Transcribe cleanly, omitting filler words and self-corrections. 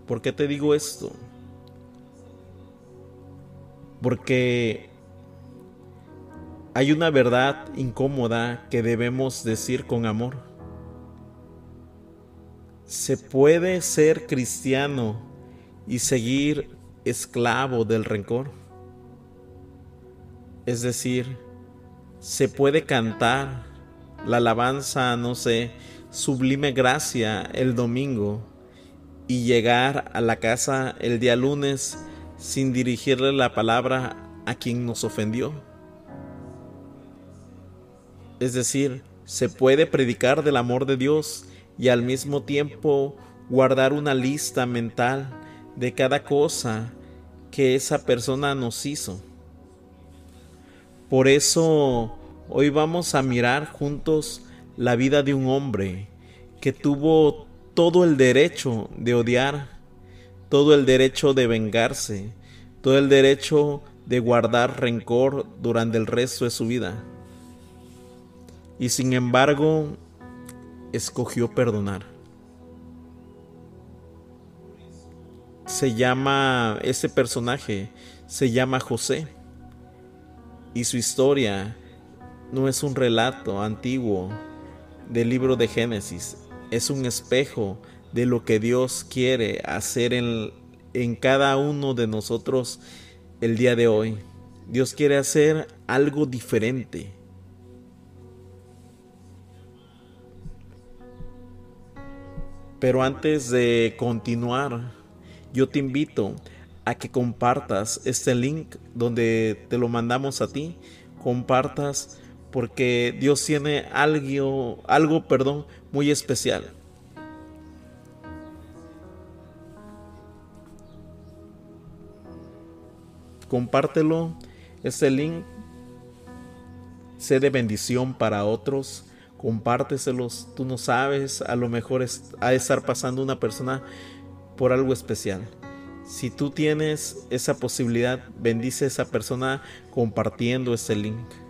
¿Por qué te digo esto? Porque hay una verdad incómoda que debemos decir con amor. Se puede ser cristiano y seguir esclavo del rencor. Es decir, se puede cantar la alabanza, no sé, sublime gracia el domingo y llegar a la casa el día lunes sin dirigirle la palabra a quien nos ofendió. Es decir, se puede predicar del amor de Dios y al mismo tiempo guardar una lista mental de cada cosa que esa persona nos hizo. Por eso hoy vamos a mirar juntos la vida de un hombre que tuvo todo el derecho de odiar, todo el derecho de vengarse, todo el derecho de guardar rencor durante el resto de su vida. Y sin embargo, escogió perdonar. Ese personaje se llama José. Y su historia no es un relato antiguo del libro de Génesis, es un espejo de lo que Dios quiere hacer en cada uno de nosotros el día de hoy. Dios quiere hacer algo diferente. Pero antes de continuar, yo te invito a que compartas este link donde te lo mandamos a ti. Compartas porque Dios tiene algo, muy especial. Compártelo, este link, sé de bendición para otros. Compárteselos, tú no sabes, a lo mejor ha de estar pasando una persona por algo especial. Si tú tienes esa posibilidad, bendice a esa persona compartiendo ese link.